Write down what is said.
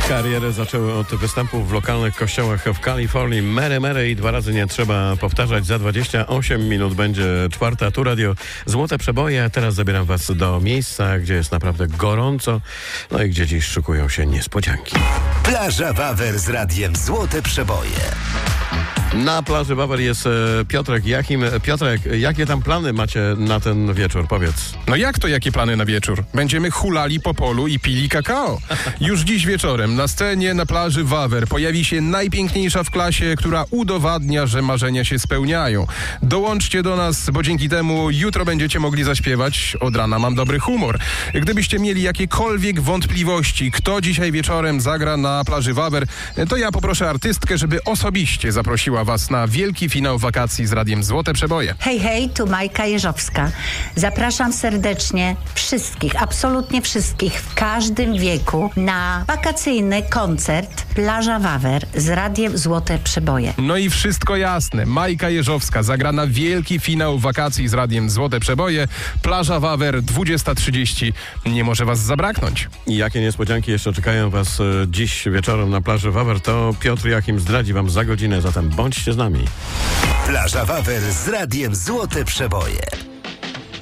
Karierę zaczęły od występów w lokalnych kościołach w Kalifornii. Mary, Mary i 2 razy nie trzeba powtarzać. Za 28 minut będzie 4. Tu Radio Złote Przeboje. Teraz zabieram was do miejsca, gdzie jest naprawdę gorąco, no i gdzie dziś szykują się niespodzianki. Plaża Wawer z Radiem Złote Przeboje. Na plaży Wawer jest Piotrek. Piotrek, jakie tam plany macie na ten wieczór? Powiedz. No jak to jakie plany na wieczór? Będziemy hulali po polu i pili kakao. Już dziś wieczorem na scenie na plaży Wawer pojawi się najpiękniejsza w klasie, która udowadnia, że marzenia się spełniają. Dołączcie do nas, bo dzięki temu jutro będziecie mogli zaśpiewać. Od rana mam dobry humor. Gdybyście mieli jakiekolwiek wątpliwości, kto dzisiaj wieczorem zagra na plaży Wawer, to ja poproszę artystkę, żeby osobiście zaprosiła was na wielki finał wakacji z Radiem Złote Przeboje. Hej, hej, tu Majka Jeżowska. Zapraszam serdecznie wszystkich, absolutnie wszystkich w każdym wieku na wakacyjny koncert Plaża Wawer z Radiem Złote Przeboje. No i wszystko jasne. Majka Jeżowska zagra na wielki finał wakacji z Radiem Złote Przeboje. Plaża Wawer 20:30. Nie może was zabraknąć. I jakie niespodzianki jeszcze czekają was dziś wieczorem na plaży Wawer, to Piotr Jachim zdradzi wam za godzinę, zatem bądźcie z nami. Plaża Wawer z Radiem Złote Przeboje.